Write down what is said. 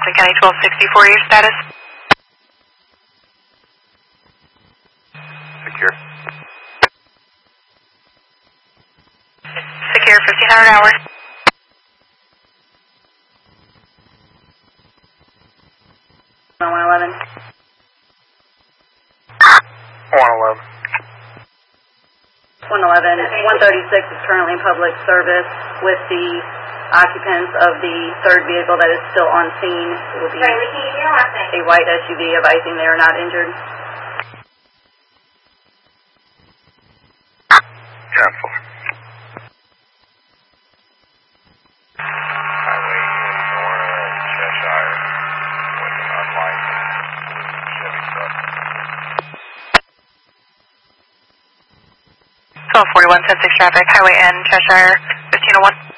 Johnson County 1264, your status? Secure. Secure, 1500 hours. On 111. 111. 136 is currently in public service with the occupants of the third vehicle that is still on scene. It will be a white SUV advising they are not injured. Cancel. Highway 41, Cheshire with an unlicensed Chevy truck. 1241, 10-6 traffic, Highway N, Cheshire, 1501.